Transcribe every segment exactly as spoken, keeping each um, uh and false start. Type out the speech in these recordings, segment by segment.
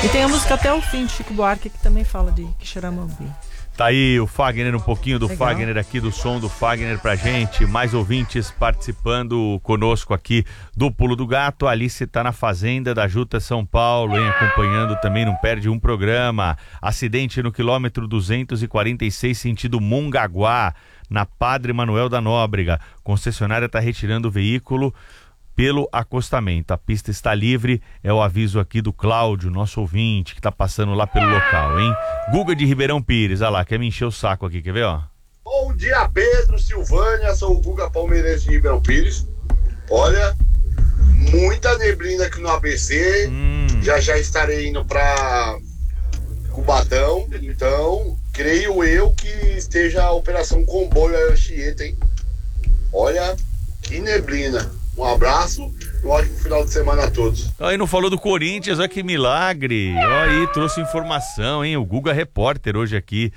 E tem a música Até o Fim, de Chico Buarque, que também fala de Quixeramobim. Tá aí o Fagner, um pouquinho do Legal. Fagner aqui, do som do Fagner pra gente. Mais ouvintes participando conosco aqui do Pulo do Gato. A Alice tá na fazenda da Juta São Paulo, hein? Acompanhando também, não perde um programa. Acidente no quilômetro duzentos e quarenta e seis, sentido Mongaguá, na Padre Manuel da Nóbrega. Concessionária tá retirando o veículo pelo acostamento. A pista está livre, é o aviso aqui do Cláudio, nosso ouvinte, que tá passando lá pelo local, hein? Guga de Ribeirão Pires, olha lá, quer me encher o saco aqui, quer ver, ó? Bom dia, Pedro, Silvânia, sou o Guga Palmeirense de Ribeirão Pires. Olha, muita neblina aqui no A B C, hum. já já estarei indo pra Cubatão, então creio eu que esteja a Operação Comboio Anchieta, hein? Olha, que neblina. Um abraço, um ótimo final de semana a todos. Aí não falou do Corinthians, olha que milagre. Olha aí, trouxe informação, hein? O Guga Repórter hoje aqui.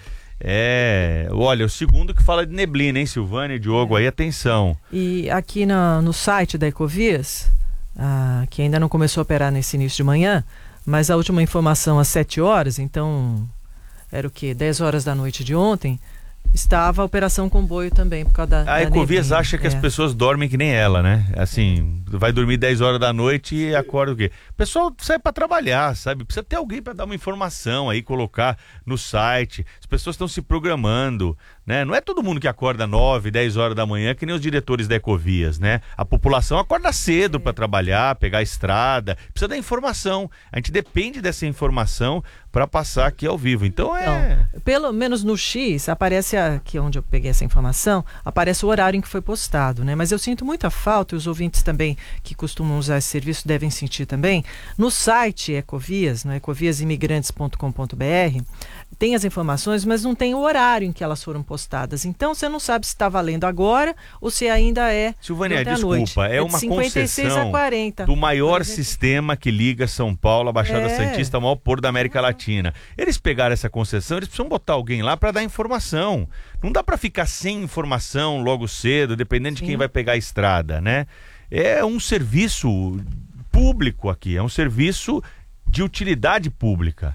É, olha, o segundo que fala de neblina, hein, Silvânia e Diogo, aí atenção. E aqui na, no site da Ecovias, ah, que ainda não começou a operar nesse início de manhã, mas a última informação às sete horas, então era o quê? dez horas da noite de ontem, estava a Operação Comboio também, por causa da, a da Ecovias neblina. acha que é. as pessoas dormem que nem ela, né? Assim, vai dormir dez horas da noite e acorda o quê? O pessoal sai para trabalhar, sabe? Precisa ter alguém para dar uma informação aí, colocar no site. As pessoas estão se programando, né? Não é todo mundo que acorda nove, dez horas da manhã, que nem os diretores da Ecovias, né? A população acorda cedo é. para trabalhar, pegar a estrada. Precisa da informação. A gente depende dessa informação para passar aqui ao vivo. Então é... Então, pelo menos no X, aparece aqui onde eu peguei essa informação, aparece o horário em que foi postado, né? Mas eu sinto muita falta, e os ouvintes também que costumam usar esse serviço devem sentir também. No site Ecovias, no ecovias imigrantes ponto com ponto b r, tem as informações, mas não tem o horário em que elas foram postadas. Então você não sabe se está valendo agora ou se ainda é. Silvânia, desculpa, é, é uma cinquenta e seis a quarenta, do maior sistema que liga São Paulo, a Baixada é. Santista, ao maior porto da América Latina. Eles pegaram essa concessão, eles precisam botar alguém lá para dar informação. Não dá para ficar sem informação logo cedo, dependendo Sim. de quem vai pegar a estrada, né? É um serviço público aqui, é um serviço de utilidade pública.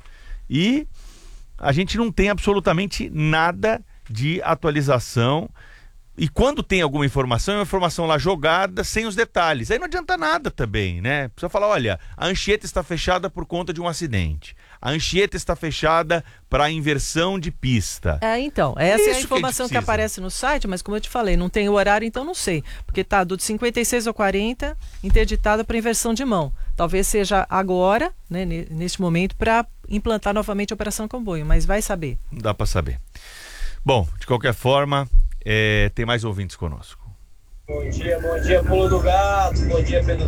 E a gente não tem absolutamente nada de atualização. E quando tem alguma informação, é uma informação lá jogada sem os detalhes. Aí não adianta nada também, né? Precisa falar, olha, a Anchieta está fechada por conta de um acidente. A Anchieta está fechada para inversão de pista. É, então, essa é, é a Isso informação que, que aparece no site, mas como eu te falei, não tem o horário, então não sei. Porque tá do de cinquenta e seis ao quarenta, interditada para inversão de mão. Talvez seja agora, né, neste momento, para implantar novamente a Operação Comboio, mas vai saber. Não dá para saber. Bom, de qualquer forma, é, tem mais ouvintes conosco. Bom dia, bom dia, Pulo do Gato, bom dia, Pedro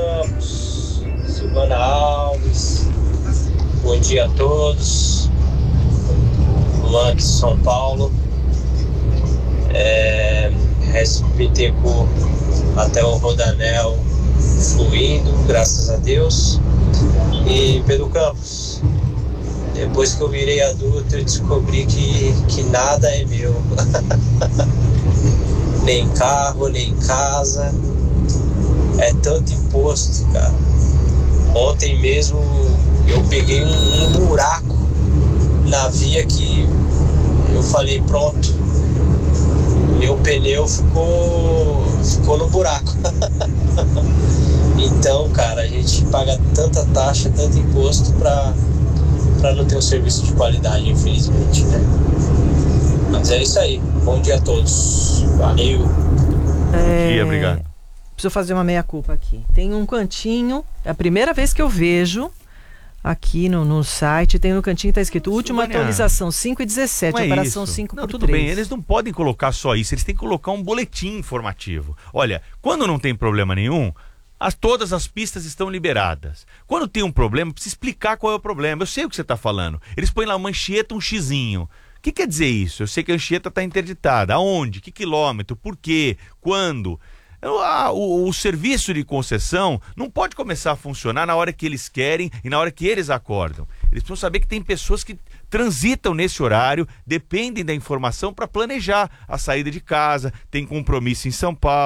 Campos, Silvana Alves, bom dia a todos, Luan de São Paulo, é, S B T por até o Rodanel fluindo, graças a Deus. E Pedro Campos, depois que eu virei adulto, eu descobri que, que nada é meu. Nem carro, nem casa. É tanto imposto, cara. Ontem mesmo eu peguei um, um buraco na via que eu falei, pronto. Meu pneu ficou, ficou no buraco. Então, cara, a gente paga tanta taxa, tanto imposto pra... para não ter um serviço de qualidade, infelizmente, né? Mas é isso aí. Bom dia a todos. Valeu. É... Bom dia, obrigado. Preciso fazer uma meia-culpa aqui. Tem um cantinho, é a primeira vez que eu vejo aqui no, no site, tem no cantinho, está escrito última Silvânia, atualização cinco e dezessete, é operação isso. cinco não, por tudo três. bem, eles não podem colocar só isso, eles têm que colocar um boletim informativo. Olha, quando não tem problema nenhum, As, todas as pistas estão liberadas. Quando tem um problema, precisa explicar qual é o problema. Eu sei o que você está falando. Eles põem lá uma Anchieta, um xizinho. O que quer dizer isso? Eu sei que a Anchieta está interditada. Aonde? Que quilômetro? Por quê? Quando? Eu, ah, o, o serviço de concessão não pode começar a funcionar na hora que eles querem e na hora que eles acordam. Eles precisam saber que tem pessoas que transitam nesse horário, dependem da informação para planejar a saída de casa, tem compromisso em São Paulo.